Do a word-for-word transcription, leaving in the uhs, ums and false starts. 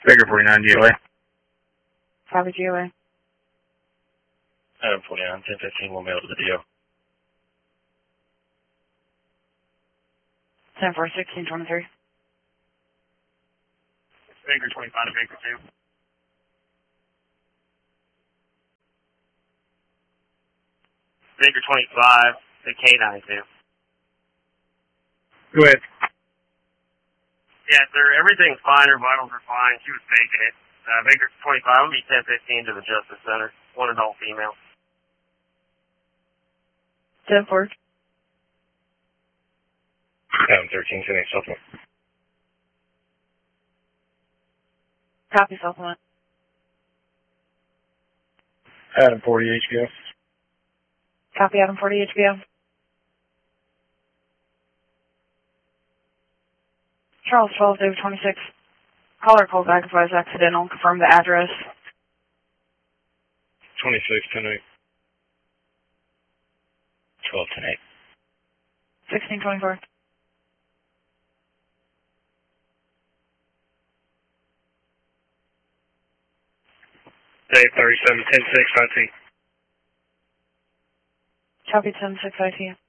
Baker forty-nine, G O A. Copy, G O A. Adam forty-nine, ten fifteen, we'll mail to the D O. ten four, sixteen twenty-three. Baker twenty-five to Baker two. Baker twenty-five to K ninety-two. Go ahead. Yeah, sir, everything's fine. Her vitals are fine. She was faking it. Uh, Baker twenty-five will be ten fifteen to the Justice Center. One adult female. ten four. Adam thirteen, sending supplement. Copy, supplement. Adam forty, H B O. Copy, Adam forty, H B O. Charles twelve, David twenty-six. Caller call back if I was accidental. Confirm the address. twenty-six, ten eight. twelve, ten eight. sixteen twenty-four. Dave thirty-seven, ten six, I T. Copy, ten six I T.